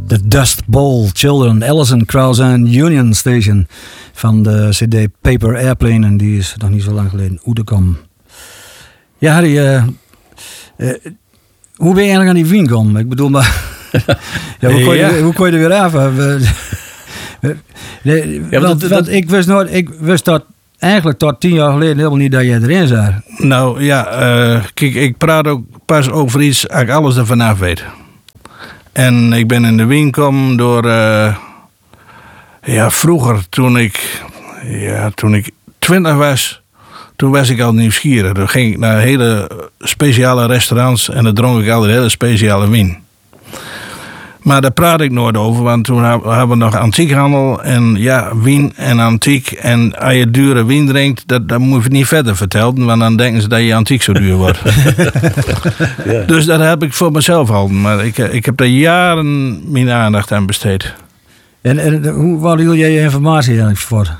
The Dust Bowl Children, Allison Krauss and Union Station van de CD Paper Airplane. En die is nog niet zo lang geleden uitgekomen. Ja, Harry, hoe ben je eigenlijk aan die wien gekomen? Ik bedoel, maar ja, hoe kon je er weer af? Want ik wist nooit, ik wist dat eigenlijk tot 10 jaar geleden helemaal niet dat jij erin zat. Nou ja, kijk, ik praat ook pas over iets als ik alles ervan af weet. En ik ben in de wien gekomen door, vroeger toen ik 20 was, toen was ik al nieuwsgierig. Dan ging ik naar hele speciale restaurants en dan dronk ik altijd hele speciale wien. Maar daar praat ik nooit over, want toen hebben we nog antiekhandel en ja, wien en antiek. En als je dure wien drinkt, dat moet je niet verder vertellen, want dan denken ze dat je antiek zo duur wordt. Ja. Dus dat heb ik voor mezelf al. Maar ik heb daar jaren mijn aandacht aan besteed. En waar hield jij je informatie eigenlijk voor?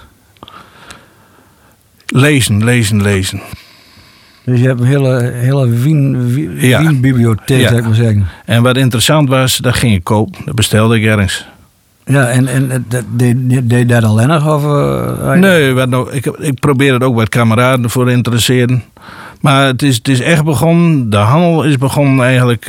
Lezen. Dus je hebt een hele wienbibliotheek, zou ik maar zeggen. En wat interessant was, dat ging ik kopen. Dat bestelde ik ergens. Ja, en deed je dat alleen nog? Of, nee, ik probeer het ook met kameraden voor te interesseren. Maar het is echt begonnen, de handel is begonnen eigenlijk.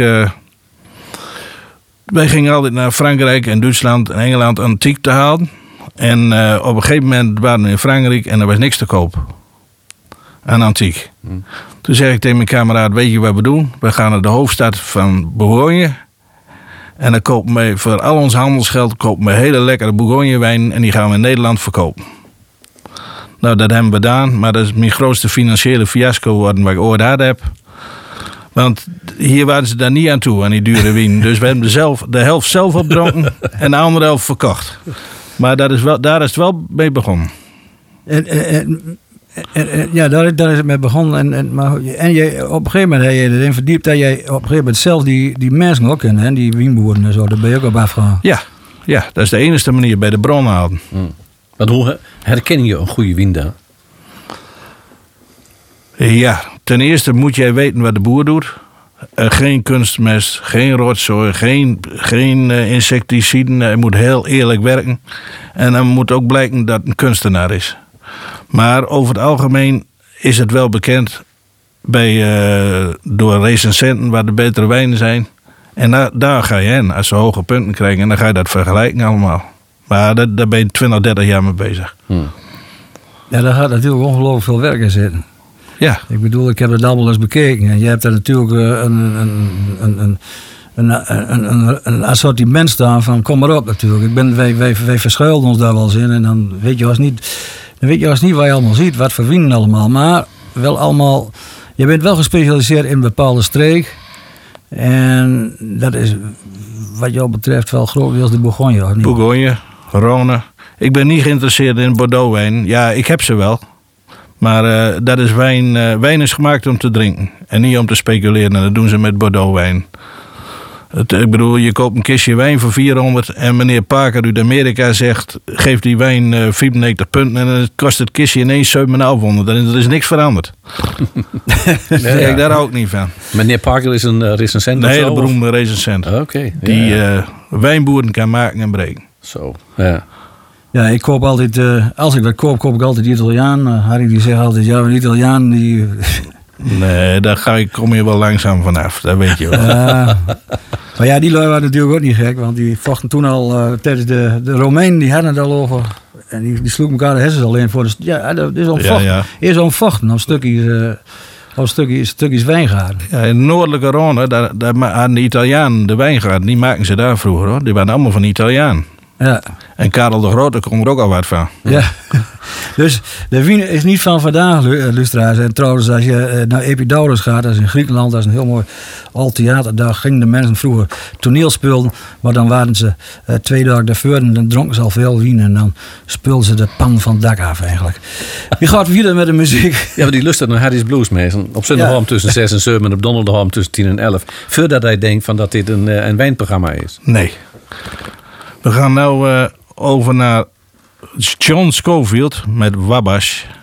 Wij gingen altijd naar Frankrijk en Duitsland en Engeland antiek te halen. En op een gegeven moment waren we in Frankrijk en er was niks te kopen. Aan antiek. Toen zei ik tegen mijn kameraad, weet je wat we doen? We gaan naar de hoofdstad van Bourgogne. En dan kopen we voor al ons handelsgeld hele lekkere Bourgogne-wijn. En die gaan we in Nederland verkopen. Nou, dat hebben we gedaan. Maar dat is mijn grootste financiële fiasco geworden wat ik ooit had heb. Want hier waren ze daar niet aan toe, aan die dure wijn. Dus we hebben de helft zelf opdronken en de andere helft verkocht. Maar daar is het wel mee begonnen. Ja, daar is het mee begonnen. En je, op een gegeven moment heb je erin verdiept dat jij op een gegeven moment zelf die mensen ook kent, hè, die wienboeren en zo. Daar ben je ook op afgegaan. Ja, dat is de enige manier bij de bron halen. Maar hoe herken je een goede wien dan? Ja, ten eerste moet jij weten wat de boer doet. Geen kunstmest, geen rotzooi, geen insecticiden. Hij moet heel eerlijk werken. En dan moet ook blijken dat het een kunstenaar is. Maar over het algemeen is het wel bekend door recensenten waar de betere wijnen zijn. En daar ga je heen als ze hoge punten krijgen. En dan ga je dat vergelijken allemaal. Maar daar ben je 20, 30 jaar mee bezig. Ja, daar gaat natuurlijk ongelooflijk veel werk in zitten. Ja. Ik bedoel, ik heb het allemaal eens bekeken. En je hebt daar natuurlijk een assortiment staan van kom maar op natuurlijk. Wij verschuilen ons daar wel eens in. En dan weet je niet wat je allemaal ziet. Wat voor wienen allemaal. Maar wel allemaal. Je bent wel gespecialiseerd in een bepaalde streek. En dat is wat jou betreft wel grotendeels de Bourgogne. Of niet? Bourgogne, Rhône. Ik ben niet geïnteresseerd in Bordeaux-wijn. Ja, ik heb ze wel. Maar dat is wijn. Wijn is gemaakt om te drinken. En niet om te speculeren. En dat doen ze met Bordeaux-wijn. Ik bedoel, je koopt een kistje wijn voor 400 en meneer Parker uit Amerika zegt, geef die wijn 94 punten en dan kost het kistje ineens 7.500. Er is niks veranderd. Nee, daar hou ik niet van. Meneer Parker is een recensent? Een hele beroemde recensent. Okay, die wijnboeren kan maken en breken. Zo, ja. Ja, ik koop altijd, als ik dat koop ik altijd Italiaan. Harry die zegt altijd, ja, een Italiaan die... Nee, daar kom je wel langzaam vanaf, dat weet je wel. Maar ja, die lui waren natuurlijk ook niet gek, want die vochten toen al tijdens de Romeinen, die hadden het al over. En die sloegen elkaar de hersens alleen voor. Dus ja, dat is om vochten. Ja. Eerst om vochten, om stukjes wijngaarden. Ja, in de noordelijke Rhône, daar hadden de Italianen de wijngaarden, die maken ze daar vroeger hoor. Die waren allemaal van Italiaan. Ja. En Karel de Grote kon er ook al wat van. Ja. Dus de wien is niet van vandaag, luisteraars. En trouwens, als je naar Epidaurus gaat, dat is in Griekenland, dat is een heel mooi oud theater. Daar gingen de mensen vroeger toneel spelen, maar dan waren ze 2 dagen daarvoor en dan dronken ze al veel wien en dan speelden ze de pan van het dak af eigenlijk. Je gaat weer met de muziek. Ja, maar die lust naar Harry's Blues mee. Op zondagavond tussen 6 en 7 en op donderdagavond tussen 10 en 11. Voordat hij denkt van dat dit een wijnprogramma is. Nee. We gaan nou over naar John Scofield met Wabash.